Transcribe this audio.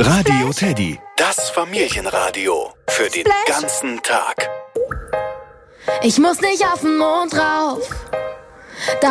Radio Teddy, das Familienradio für den ganzen Tag. Ich muss nicht auf den Mond rauf.